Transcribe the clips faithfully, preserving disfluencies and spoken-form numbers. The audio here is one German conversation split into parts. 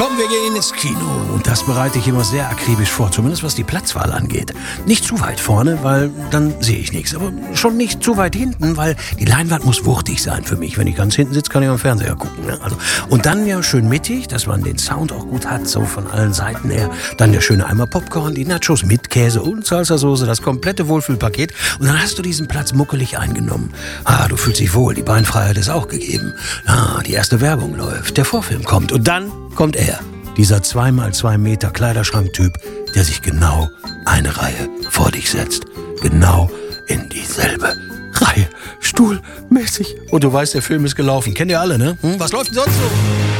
Komm, wir gehen ins Kino. Und das bereite ich immer sehr akribisch vor, zumindest was die Platzwahl angeht. Nicht zu weit vorne, weil dann sehe ich nichts. Aber schon nicht zu weit hinten, weil die Leinwand muss wuchtig sein für mich. Wenn ich ganz hinten sitze, kann ich am Fernseher gucken. Ne? Also, und dann ja schön mittig, dass man den Sound auch gut hat, so von allen Seiten her. Dann der schöne Eimer Popcorn, die Nachos mit Käse und Salsa-Soße, das komplette Wohlfühlpaket. Und dann hast du diesen Platz muckelig eingenommen. Ah, du fühlst dich wohl, die Beinfreiheit ist auch gegeben. Ah, die erste Werbung läuft, der Vorfilm kommt. Und dann kommt er. Dieser zwei mal zwei Meter Kleiderschrank-Typ, der sich genau eine Reihe vor dich setzt. Genau in dieselbe Reihe. Stuhlmäßig. Und du weißt, der Film ist gelaufen. Kennt ihr alle, ne? Hm? Was läuft denn sonst so?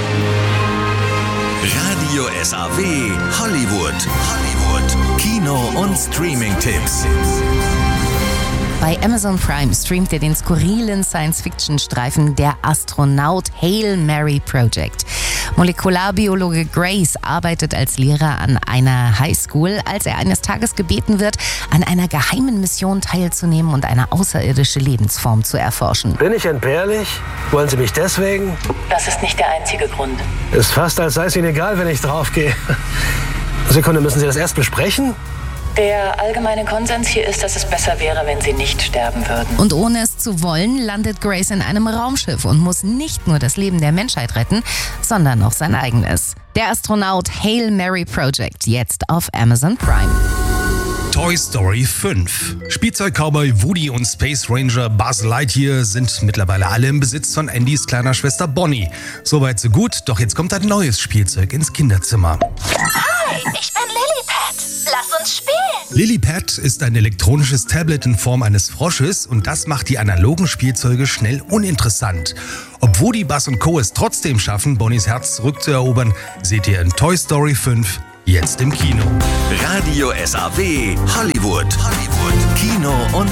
Radio S A W Hollywood. Hollywood. Kino- und Streaming-Tipps. Bei Amazon Prime streamt ihr den skurrilen Science-Fiction-Streifen Der Astronaut Hail Mary Project. Molekularbiologe Grace arbeitet als Lehrer an einer Highschool, als er eines Tages gebeten wird, an einer geheimen Mission teilzunehmen und eine außerirdische Lebensform zu erforschen. Bin ich entbehrlich? Wollen Sie mich deswegen? Das ist nicht der einzige Grund. Ist fast, als sei es Ihnen egal, wenn ich draufgehe. Sekunde, müssen Sie das erst besprechen? Der allgemeine Konsens hier ist, dass es besser wäre, wenn Sie nicht sterben würden. Und ohne es zu wollen, landet Grace in einem Raumschiff und muss nicht nur das Leben der Menschheit retten, sondern auch sein eigenes. Der Astronaut Hail Mary Project, jetzt auf Amazon Prime. Toy Story fünf. Spielzeug-Cowboy Woody und Space Ranger Buzz Lightyear sind mittlerweile alle im Besitz von Andys kleiner Schwester Bonnie. Soweit so gut, doch jetzt kommt ein neues Spielzeug ins Kinderzimmer. Hi, ich bin Lillipad. Lass uns spielen. Lillipad ist ein elektronisches Tablet in Form eines Frosches und das macht die analogen Spielzeuge schnell uninteressant. Ob Woody, Buzz und Co. es trotzdem schaffen, Bonnies Herz zurückzuerobern, seht ihr in Toy Story fünf jetzt im Kino. Radio S A W Hollywood. Hollywood. Kino- und